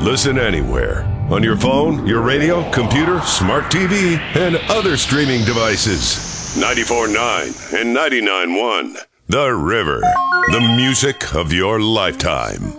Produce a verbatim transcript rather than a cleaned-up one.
Listen anywhere. On your phone, your radio, computer, smart T V, and other streaming devices. ninety-four point nine and ninety-nine point one. The River. The music of your lifetime.